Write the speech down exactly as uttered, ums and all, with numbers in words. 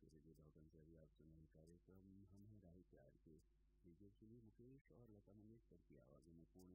के रेडियो दर्पण से अभी आप सुन रहे कार्यक्रम हम हैं राही प्यार के। लीजिए सुनिए मुकेश और लता मंगेशकर की आवाज़ों में पूर्ण